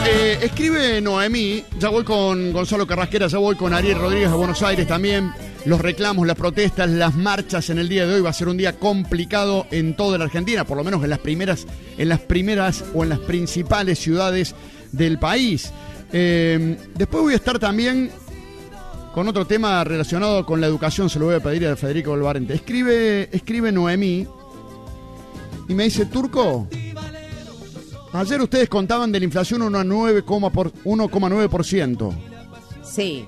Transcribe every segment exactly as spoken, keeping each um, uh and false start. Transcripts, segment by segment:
eh, escribe Noemí, ya voy con Gonzalo Carrasquera, ya voy con Ariel Rodríguez de Buenos Aires también. Los reclamos, las protestas, las marchas en el día de hoy va a ser un día complicado en toda la Argentina, por lo menos en las primeras, en las primeras o en las principales ciudades del país. Eh, después voy a estar también con otro tema relacionado con la educación, se lo voy a pedir a Federico Alvarente. Escribe, escribe Noemí y me dice, Turco, ayer ustedes contaban de la inflación uno coma nueve por ciento. Sí.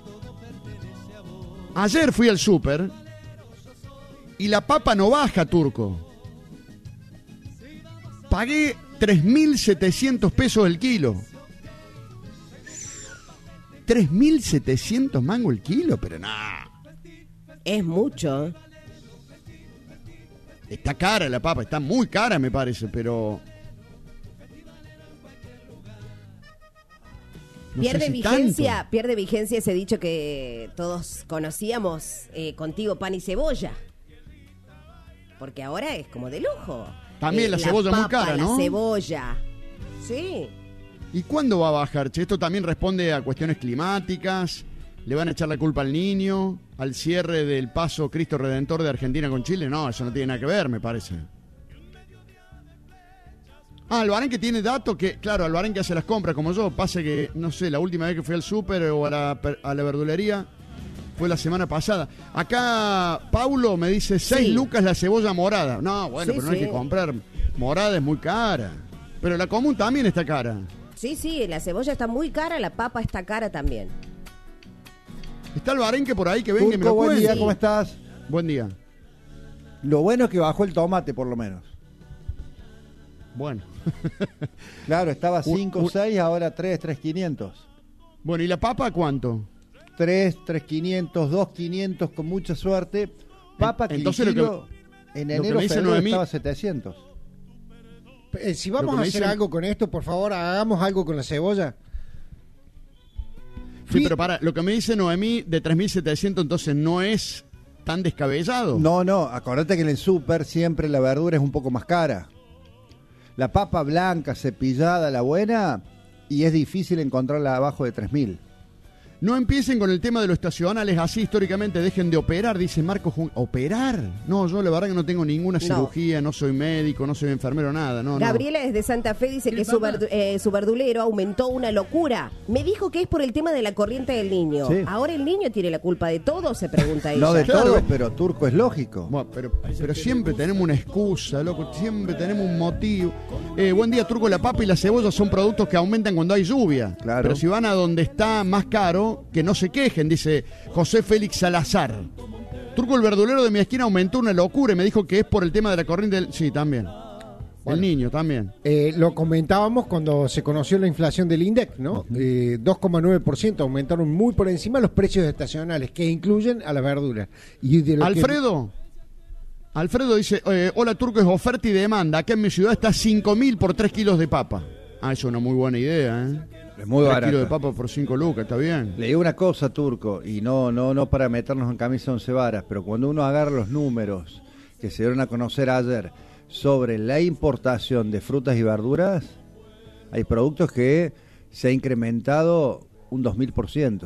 Ayer fui al súper y la papa no baja, Turco. Pagué tres mil setecientos pesos el kilo. tres mil setecientos mango el kilo, pero nada. Es mucho. Está cara la papa, está muy cara me parece, pero... No pierde sé si vigencia, tanto. pierde vigencia ese dicho que todos conocíamos, eh, contigo pan y cebolla. Porque ahora es como de lujo. También Eh, la cebolla papa, muy cara, ¿no? La cebolla. Sí. ¿Y cuándo va a bajar, che? Esto también responde a cuestiones climáticas. ¿Le van a echar la culpa al niño? ¿Al cierre del paso Cristo Redentor de Argentina con Chile? No, eso no tiene nada que ver, me parece. Ah, Albarán que tiene datos que, claro, Albarán que hace las compras como yo, pasa que, no sé, la última vez que fui al súper o a la, a la verdulería fue la semana pasada. Acá Paulo me dice seis Sí. lucas la cebolla morada. No, bueno, Sí, pero no sí. hay que comprar. Morada es muy cara. Pero la común también está cara. Sí, sí, la cebolla está muy cara, la papa está cara también. Está Albarán que por ahí que venga y me Turco, lo buen cuente. día, Sí. ¿cómo estás? Buen día. Lo bueno es que bajó el tomate, por lo menos. Bueno. Claro, estaba Un- cinco, un- seis, ahora tres, tres quinientos. Bueno, ¿y la papa cuánto? tres, tres quinientos, dos quinientos con mucha suerte. Papa que Entonces lo que- kilo, en lo que enero me dice febrero Noemí- estaba setecientos. Eh, si Lo vamos que a me hacer dicen- algo con esto, por favor, hagamos algo con la cebolla. Sí, Fui- pero para, lo que me dice Noemí de tres mil setecientos entonces no es tan descabellado. No, no, acordate que en el súper siempre la verdura es un poco más cara. La papa blanca, cepillada, la buena, y es difícil encontrarla abajo de tres mil. No empiecen con el tema de los estacionales, así históricamente dejen de operar, dice Marco Jun. ¿Operar? No, yo la verdad que no tengo ninguna No. cirugía, no soy médico, no soy enfermero, nada. No, Gabriela desde Santa Fe dice que su, verdu- eh, su verdulero aumentó una locura. Me dijo que es por el tema de la corriente del niño. Sí. ¿Ahora el niño tiene la culpa de todo? Se pregunta ella. No de Claro. todo, pero Turco es lógico. no. Bueno, pero, pero siempre tenemos una excusa, loco, siempre tenemos un motivo. Eh, buen día, Turco, la papa y la cebolla son productos que aumentan cuando hay lluvia. Claro. Pero si van a donde está más caro, que no se quejen, dice José Félix Salazar. Turco, el verdulero de mi esquina aumentó una locura y me dijo que es por el tema de la corriente del... Sí, también. El niño también. Eh, lo comentábamos cuando se conoció la inflación del INDEC, ¿no? Eh, dos coma nueve por ciento aumentaron muy por encima los precios estacionales, que incluyen a las verduras. Y de lo que- Alfredo. Alfredo dice, eh, hola Turco, es oferta y demanda. Acá en mi ciudad está cinco mil por tres kilos de papa. Ah, eso es una muy buena idea, ¿eh? Es muy tres barato. kilos de papa por cinco lucas, está bien. Le digo una cosa, Turco, y no, no, no para meternos en camisa once varas, pero cuando uno agarra los números que se dieron a conocer ayer sobre la importación de frutas y verduras, hay productos que se ha incrementado un dos mil por ciento.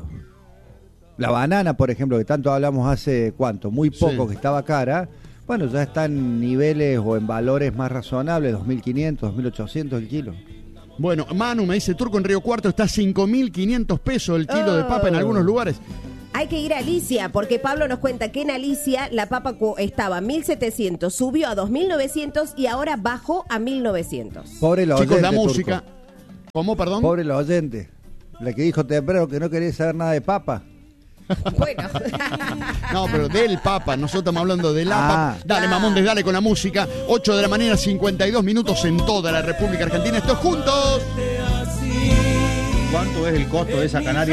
La banana, por ejemplo, que tanto hablamos hace cuánto, muy poco, Sí. que estaba cara, bueno, ya está en niveles o en valores más razonables, dos mil quinientos, dos mil ochocientos el kilo. Bueno, Manu me dice, Turco, en Río Cuarto está cinco mil quinientos pesos el kilo de papa en Oh. algunos lugares. Hay que ir a Alicia, porque Pablo nos cuenta que en Alicia la papa cu- estaba a mil setecientos, subió a dos mil novecientos y ahora bajó a mil novecientos. Pobre los Chicos, la oyentes, música... Turco. ¿Cómo, perdón? Pobre los oyentes. La que dijo temprano que no quería saber nada de papa. Bueno. No, pero del Papa, nosotros estamos hablando de la Ah. Papa. Dale, Ah. Mamondes, dale con la música. ocho de la mañana, cincuenta y dos minutos en toda la República Argentina. Esto es Juntos. ¿Cuánto es el costo de esa canaria?